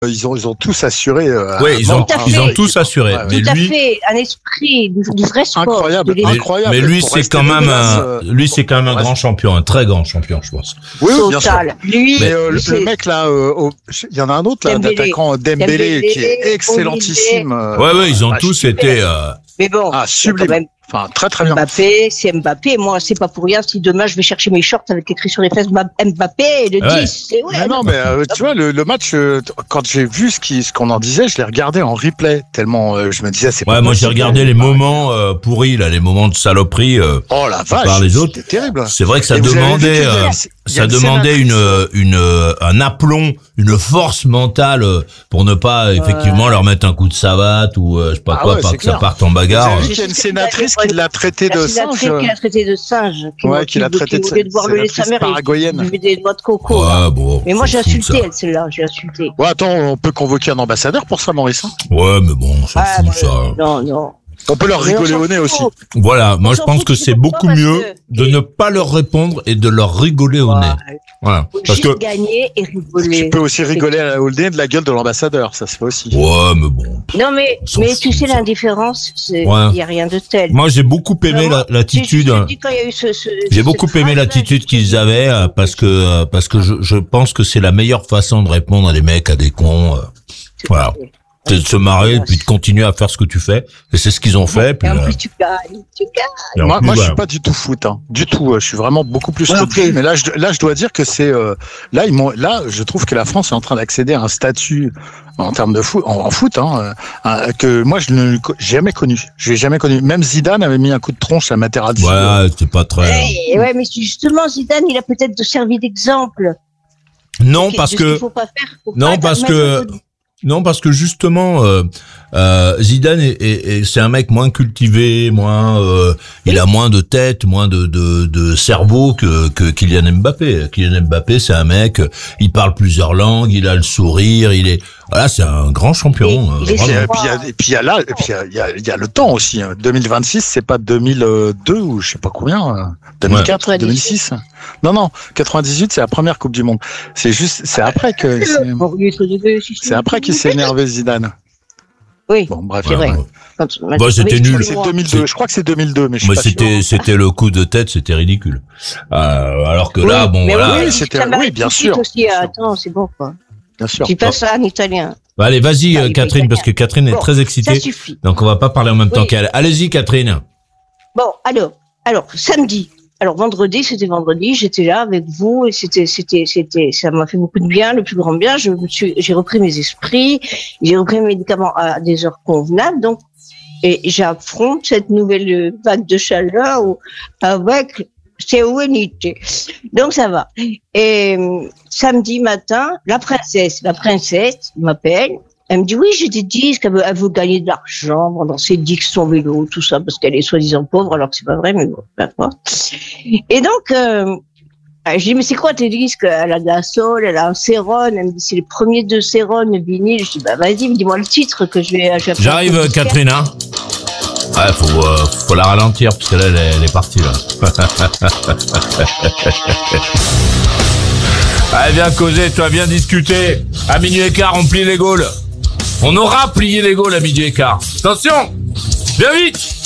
ils ont tous assuré. Oui, ils ont tous assuré. Ouais, mais tout lui, à fait, un esprit du vrai sport. Incroyable. Mais lui, c'est quand même un grand champion, un très grand champion, je pense. Oui, bien sûr. Lui, mais le mec là, il y en a un autre là, d'attaquant Dembélé qui est excellentissime. Ouais, ils ont tous été. Mais bon, sublime. Enfin, très très bien. C'est Mbappé. Moi, c'est pas pour rien si demain je vais chercher mes shorts avec écrit sur les fesses Mbappé et le 10. C'est mais non, mais tu vois, le match, quand j'ai vu ce qu'on en disait, je l'ai regardé en replay tellement je me disais c'est pas. Ouais, moi j'ai regardé les moments pourris là, les moments de saloperie. Oh la vache, par les autres. C'était terrible. C'est vrai que ça demandait un aplomb, une force mentale pour ne pas effectivement leur mettre un coup de savate ou je sais pas quoi, pas que ça parte en bagarre. Il y a une sénatrice qui l'a traité de singe. Qui l'a traité de singe. Qui l'a traité de singe. Au lieu de boire le lait de sa mère, il buvait des noix de coco. Ouais, bon. Mais moi j'ai insulté elle, celle-là, j'ai insulté. Ouais, attends, on peut convoquer un ambassadeur pour ça, Maurice. Ouais, mais bon, on s'en fout ça. Non. On peut leur rigoler au nez aussi. Voilà, moi je pense que c'est beaucoup mieux de ne pas leur répondre et de leur rigoler au nez. Voilà. Parce que gagner et rigoler. Tu peux aussi rigoler au nez de la gueule de l'ambassadeur, ça se fait aussi. Ouais, mais bon. Non, mais tu sais, l'indifférence, il y a rien de tel. Moi, j'ai beaucoup aimé l'attitude. J'ai beaucoup aimé l'attitude qu'ils avaient parce que je pense que c'est la meilleure façon de répondre à des mecs, à des cons. Voilà. C'est de se marrer, puis de continuer à faire ce que tu fais. Et c'est ce qu'ils ont fait. Puis, et en plus, tu gagnes. Moi, je suis pas du tout foot, hein. Du tout. Je suis vraiment beaucoup plus foot. Mais là, je dois dire que c'est, là, je trouve que la France est en train d'accéder à un statut en termes de foot, en foot, que moi, je n'ai jamais connu. Je l'ai jamais connu. Même Zidane avait mis un coup de tronche à Materazzi. Ouais, c'était pas très. Ouais, mais justement, Zidane, il a peut-être servi d'exemple. Non, parce que. Non, parce que justement, Zidane c'est un mec moins cultivé, il a moins de tête, moins de cerveau que Kylian Mbappé. Kylian Mbappé, c'est un mec, il parle plusieurs langues, il a le sourire, c'est un grand champion. Et puis il y a le temps aussi. 2026, c'est pas 2002 ou je sais pas combien. 2004, 2006. Non, 98, c'est la première Coupe du Monde. C'est après que. C'est après qu'il s'est énervé Zidane. Oui. Bon, bref. C'est vrai. C'était nul. C'est 2002. Je crois que c'est 2002, mais je suis pas sûr. C'était le coup de tête, c'était ridicule. Alors que là, bon, voilà. Oui, bien sûr. Aussi, attends, c'est bon, quoi. Bien sûr. Tu passes ça en italien. Allez, vas-y, Catherine, parce que Catherine est très excitée. Ça suffit. Donc, on va pas parler en même temps qu'elle. Allez-y, Catherine. Bon, alors, samedi. Alors, c'était vendredi, j'étais là avec vous et ça m'a fait beaucoup de bien, le plus grand bien. J'ai repris mes esprits, j'ai repris mes médicaments à des heures convenables, donc, et j'affronte cette nouvelle vague de chaleur avec sérénité. Donc, ça va. Et, samedi matin, la princesse m'appelle. Elle me dit, oui, j'ai des disques, elle veut gagner de l'argent, dans ses disques, son vélo, tout ça, parce qu'elle est soi-disant pauvre, alors que c'est pas vrai, mais bon, peu importe. Et donc, je dis, mais c'est quoi tes disques? Elle a de la soul, elle a un Céron, elle me dit, c'est les premiers deux Céron, vinyle. Je dis, vas-y, dis-moi le titre que je vais J'arrive, Catherine, hein. Ouais, faut la ralentir, parce que là, elle est partie, là. Allez, viens causer, toi, viens discuter. À minuit et quart, on plie les Gaules. On aura plié les Gaules à midi et quart. Attention! Viens vite!